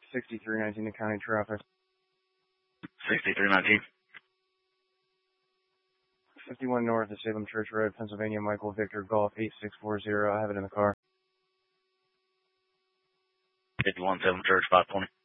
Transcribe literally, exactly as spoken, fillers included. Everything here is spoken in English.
sixty-three nineteen to county traffic. sixty-three nineteen. fifty-one north of Salem Church Road, Pennsylvania, Michael Victor Golf eight six four zero. I have it in the car. fifty-one Salem Church, five twenty.